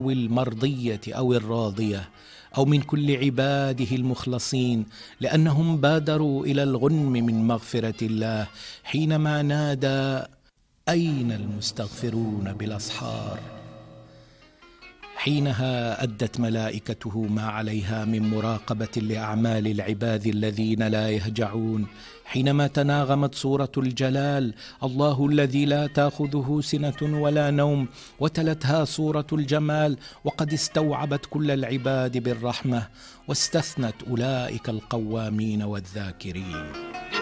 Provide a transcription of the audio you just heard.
المرضية أو الراضية أو من كل عباده المخلصين، لأنهم بادروا إلى الغنم من مغفرة الله حينما نادى: أين المستغفرون بالأسحار؟ حينها أدت ملائكته ما عليها من مراقبة لأعمال العباد الذين لا يهجعون. حينما تناغمت سورة الجلال: الله الذي لا تأخذه سنة ولا نوم، وتلتها سورة الجمال: وقد استوعبت كل العباد بالرحمة، واستثنت أولئك القوامين والذاكرين.